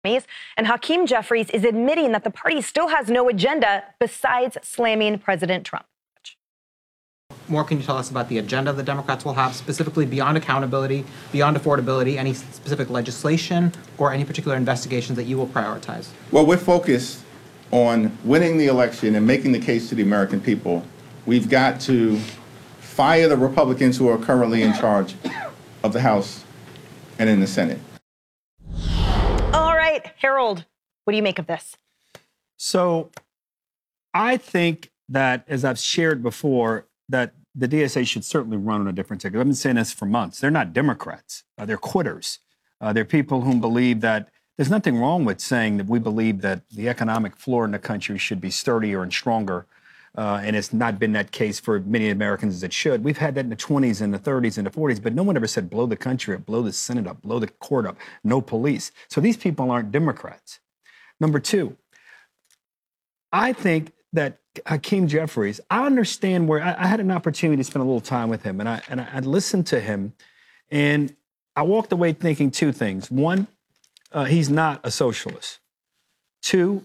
And Hakeem Jeffries is admitting that the party still has no agenda besides slamming President Trump. More can you tell us about the agenda the Democrats will have, specifically beyond accountability, beyond affordability, any specific legislation or any particular investigations that you will prioritize? Well, we're focused on winning the election and making the case to the American people. We've got to fire the Republicans who are currently in charge of the House and in the Senate. All right, Harold, what do you make of this? So I think that, as I've shared before, that the DSA should certainly run on a different ticket. I've been saying this for months. They're not Democrats. They're quitters. They're people who believe that there's nothing wrong with saying that we believe that the economic floor in the country should be sturdier and stronger. And it's not been that case for many Americans as it should. We've had that in the 20s and the 30s and the 40s, but no one ever said blow the country up, blow the Senate up, blow the court up, no police. So these people aren't Democrats. Number two, I think that Hakeem Jeffries, I understand where I had an opportunity to spend a little time with him, and I listened to him, and I walked away thinking two things. One, he's not a socialist. Two,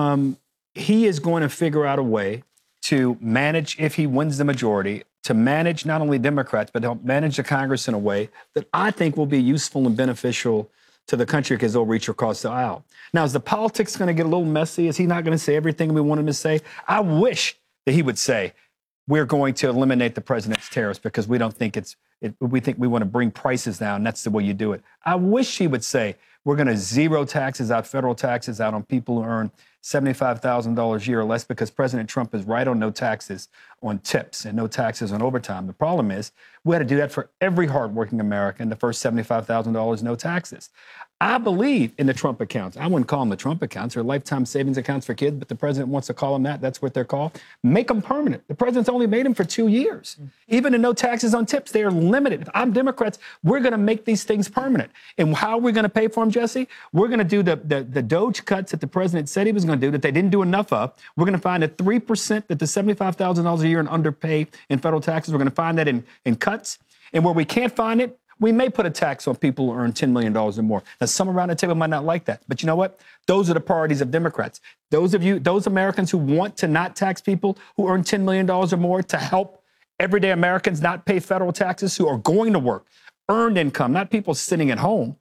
he is going to figure out a way to manage, if he wins the majority, to manage not only Democrats, but help manage the Congress in a way that I think will be useful and beneficial to the country because they'll reach across the aisle. Now, is the politics going to get a little messy? Is he not going to say everything we want him to say? I wish that he would say, we're going to eliminate the president's tariffs because we don't think we think we want to bring prices down. That's the way you do it. I wish he would say, we're going to zero taxes out, federal taxes out on people who earn $75,000 a year or less, because President Trump is right on no taxes on tips and no taxes on overtime. The problem is we had to do that for every hardworking American. The first $75,000, no taxes. I believe in the Trump accounts. I wouldn't call them the Trump accounts. They're lifetime savings accounts for kids, but the president wants to call them that. That's what they're called. Make them permanent. The president's only made them for 2 years. Even the no taxes on tips, they are limited. If I'm Democrats, we're going to make these things permanent. And how are we going to pay for them, Jesse? We're going to do the DOGE cuts that the president said he was going to do that they didn't do enough of. We're going to find the 3% that the $75,000 a year in underpay in federal taxes. We're going to find that in cuts. And where we can't find it, we may put a tax on people who earn $10 million or more. Now, some around the table might not like that. But you know what? Those are the priorities of Democrats. Those Americans who want to not tax people who earn $10 million or more, to help everyday Americans not pay federal taxes, who are going to work, earned income, not people sitting at home.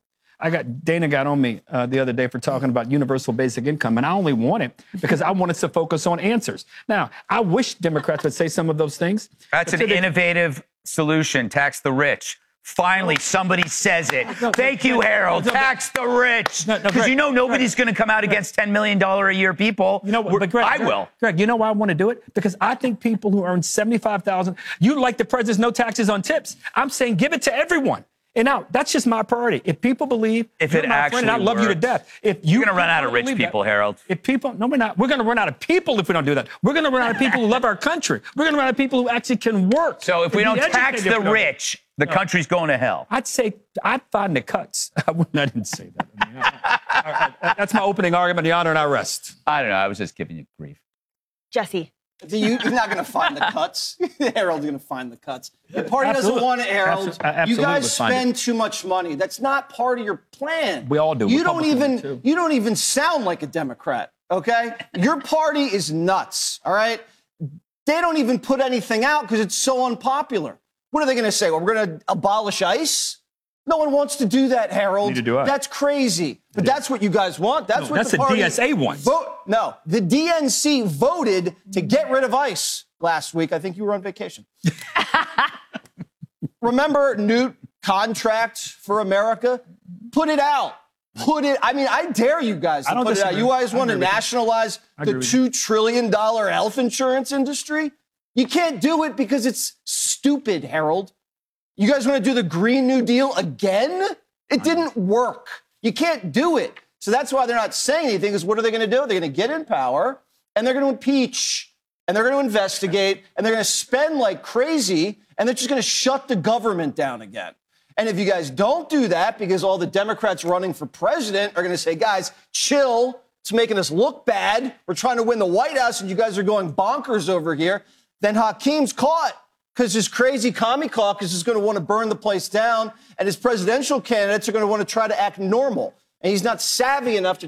Dana got on me the other day for talking about universal basic income, and I only want it because I want us to focus on answers. Now, I wish Democrats would say some of those things. That's an innovative solution. Tax the rich. Finally, somebody says it. Thank you, Harold. Tax the rich. Because you know nobody's going to come out against $10 million a year people. You know, but Greg, I will. Greg, you know why I want to do it? Because I think people who earn $75,000, you like the president's no taxes on tips. I'm saying give it to everyone. And now, that's just my priority. If people believe, if it actually friend, I love you to death. If you're going to run out of rich people, Harold. If people, no, we're not. We're going to run out of people if we don't do that. We're going to run out of people who love our country. We're going to run out of people who actually can work. So if we don't tax the rich, the country's going to hell. I'd say I'd find the cuts. I didn't say that. I mean, that's my opening argument. The honor, and I rest. I don't know. I was just giving you grief. Jesse. You're not going to find the cuts. Harold's going to find the cuts. The party doesn't want it, Harold. You guys spend too much money. That's not part of your plan. We all do. You don't even sound like a Democrat, okay? Your party is nuts, all right? They don't even put anything out because it's so unpopular. What are they going to say? Well, we're going to abolish ICE? No one wants to do that, Harold. Neither do I. That's crazy. But that's what you guys want. That's what the party... That's the DSA wants. No, the DNC voted to get rid of ICE last week. I think you were on vacation. Remember Newt contract for America? Put it out. I mean, I dare you guys to put it out. You guys want to nationalize the $2 trillion health insurance industry? You can't do it because it's stupid, Harold. You guys want to do the Green New Deal again? It didn't work. You can't do it. So that's why they're not saying anything, because what are they going to do? They're going to get in power, and they're going to impeach, and they're going to investigate, and they're going to spend like crazy, and they're just going to shut the government down again. And if you guys don't do that, because all the Democrats running for president are going to say, guys, chill, it's making us look bad, we're trying to win the White House, and you guys are going bonkers over here, then Hakeem's caught. Because his crazy commie caucus is going to want to burn the place down, and his presidential candidates are going to want to try to act normal. and he's not savvy enough to